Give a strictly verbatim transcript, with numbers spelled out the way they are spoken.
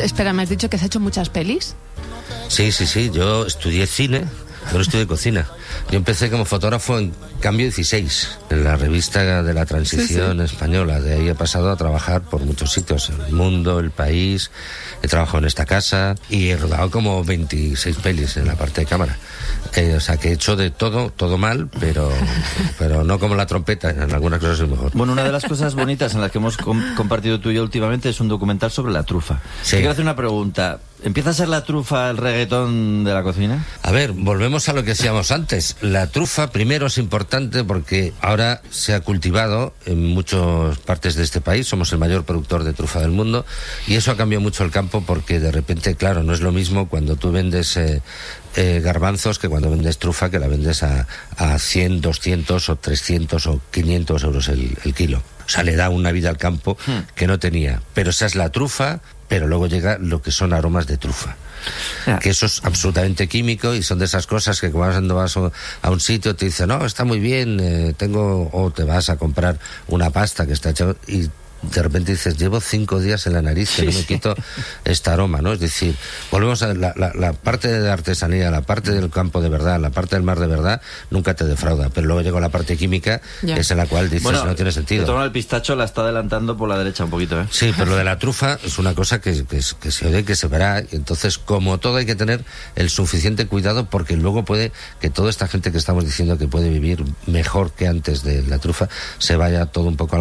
espera, ¿me has dicho que has hecho muchas pelis? Sí, sí, sí, yo estudié cine, pero estudié cocina. Yo empecé como fotógrafo en Cambio dieciséis, en la revista de la transición sí, sí. española. De ahí he pasado a trabajar por muchos sitios, El Mundo, El País, he trabajado en esta casa y he rodado como veintiséis pelis en la parte de cámara. Eh, o sea que he hecho de todo, todo mal, pero, pero no como la trompeta, en algunas cosas es mejor. Bueno, una de las cosas bonitas en las que hemos com- compartido tú y yo últimamente es un documental sobre la trufa. Sí. Te quiero hacer una pregunta. ¿Empieza a ser la trufa el reggaetón de la cocina? A ver, volvemos a lo que decíamos antes. La trufa primero es importante porque ahora se ha cultivado en muchas partes de este país. Somos el mayor productor de trufa del mundo y eso ha cambiado mucho el campo porque de repente, claro, no es lo mismo cuando tú vendes eh, eh, garbanzos que cuando vendes trufa, que la vendes a, a cien, doscientos o trescientos o quinientos euros el, el kilo. O sea, le da una vida al campo que no tenía. Pero esa es la trufa, pero luego llega lo que son aromas de trufa. Yeah. Que eso es absolutamente químico y son de esas cosas que cuando vas a un sitio te dicen, no, está muy bien, eh, tengo, o te vas a comprar una pasta que está hecha y de repente dices, llevo cinco días en la nariz que sí, no me quito sí. este aroma, ¿no? Es decir, volvemos a la, la, la parte de artesanía, la parte del campo de verdad, la parte del mar de verdad, nunca te defrauda, pero luego llega la parte química, yeah. que es en la cual dices, bueno, no tiene sentido. Toma el pistacho, la está adelantando por la derecha un poquito, ¿eh? Sí, pero lo de la trufa es una cosa que, que, que se oye, que se verá, y entonces, como todo, hay que tener el suficiente cuidado porque luego puede que toda esta gente que estamos diciendo que puede vivir mejor que antes de la trufa, se vaya todo un poco a